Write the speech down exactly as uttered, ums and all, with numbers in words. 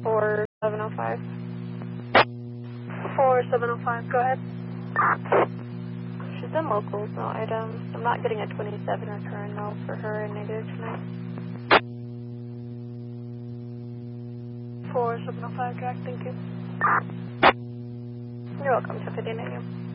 four seven oh five. four seven oh five, go ahead. She's in locals, no items. I'm not getting a twenty-seven return, though, for her and negative tonight. four seven oh five, correct, thank you. You're welcome to fifty negative.